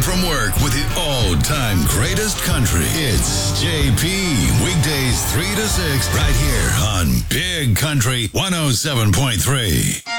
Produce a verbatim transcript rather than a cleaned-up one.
from work with the all-time greatest country. It's J P. Weekdays three to six right here on Big Country one oh seven point three.